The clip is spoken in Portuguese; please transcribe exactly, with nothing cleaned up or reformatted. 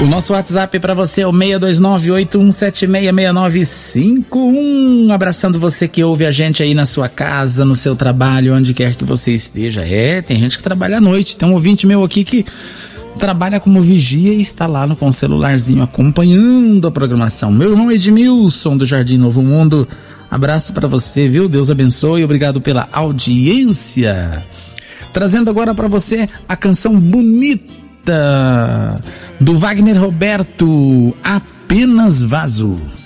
O nosso WhatsApp para você é o seis dois nove, oito um sete seis, seis nove cinco um. Abraçando você que ouve a gente aí na sua casa, no seu trabalho, onde quer que você esteja. É, tem gente que trabalha à noite. Tem um ouvinte meu aqui que trabalha como vigia e está lá no, com o celularzinho acompanhando a programação. Meu irmão Edmilson do Jardim Novo Mundo. Abraço para você, viu? Deus abençoe. Obrigado pela audiência. Trazendo agora para você a canção bonita do Wagner Roberto, Apenas Vaso.